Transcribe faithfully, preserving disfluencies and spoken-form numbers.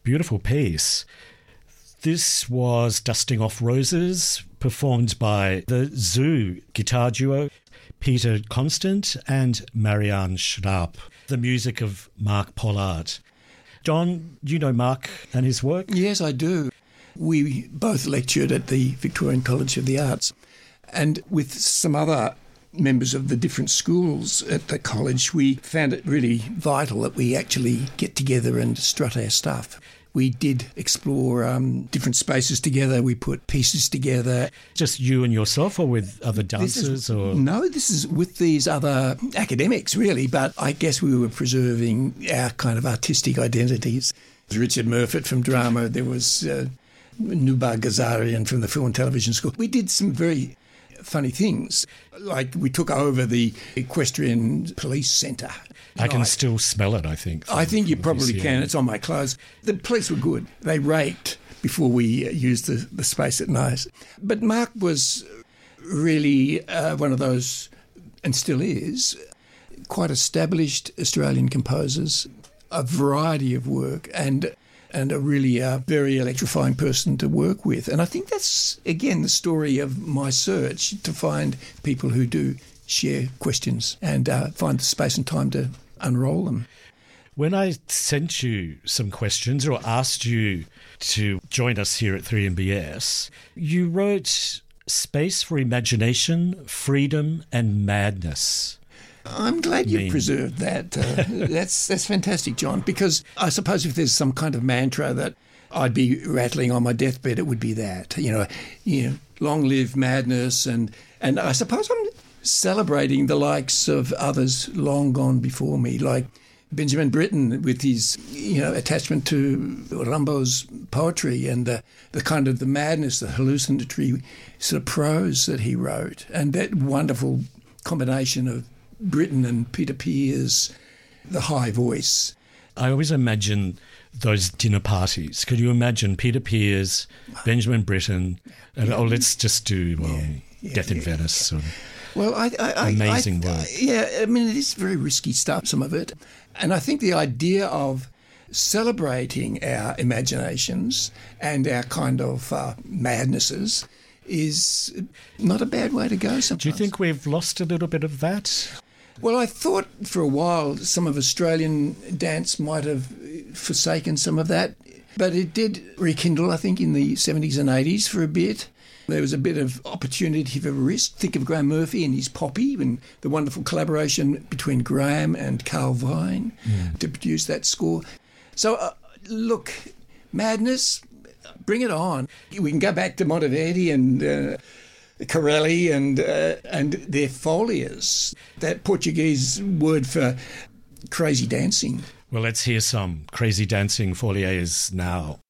beautiful piece. This was Dusting Off Roses, performed by the Zoo guitar duo, Peter Constant and Marianne Schrapp. The music of Mark Pollard. Don, you know Mark and his work? Yes, I do. We both lectured at the Victorian College of the Arts, and with some other members of the different schools at the college, we found it really vital that we actually get together and strut our stuff. We did explore um, different spaces together. We put pieces together. Just you and yourself, or with other dancers? This is, or No, this is with these other academics, really. But I guess we were preserving our kind of artistic identities. There was Richard Murfitt from drama. There was uh, Nubar Ghazarian from the Film and Television School. We did some very funny things. Like we took over the Equestrian Police Centre. I can I, still smell it, I think. I think you probably can. It's on my clothes. The police were good. They raked before we uh, used the, the space at night. But Mark was really uh, one of those, and still is, quite established Australian composers, a variety of work, and and a really uh, very electrifying person to work with. And I think that's, again, the story of my search, to find people who do share questions and uh, find the space and time to unroll them. When I sent you some questions or asked you to join us here at three M B S, you wrote space for imagination, freedom and madness. I'm glad you've preserved that. Uh, that's that's fantastic, John, because I suppose if there's some kind of mantra that I'd be rattling on my deathbed, it would be that, you know, you know, long live madness. And, and I suppose I'm celebrating the likes of others long gone before me, like Benjamin Britten with his, you know, attachment to Rimbaud's poetry and the, the kind of the madness, the hallucinatory sort of prose that he wrote, and that wonderful combination of Britten and Peter Pears, the high voice. I always imagine those dinner parties. Could you imagine Peter Pears, Benjamin Britten, and, yeah. oh, let's just do um, yeah, yeah, Death in yeah, Venice. Yeah. Or, well, I, I, amazing I, I, work. Yeah, I mean, it is very risky stuff, some of it. And I think the idea of celebrating our imaginations and our kind of uh, madnesses is not a bad way to go sometimes. Do you think we've lost a little bit of that? Well, I thought for a while some of Australian dance might have forsaken some of that, but it did rekindle, I think, in the seventies and eighties for a bit. There was a bit of opportunity for risk. Think of Graham Murphy and his Poppy and the wonderful collaboration between Graham and Carl Vine mm. to produce that score. So, uh, look, madness, bring it on. We can go back to Monteverdi and uh, Corelli and uh, and their folias, that Portuguese word for crazy dancing. Well, let's hear some crazy dancing folias now.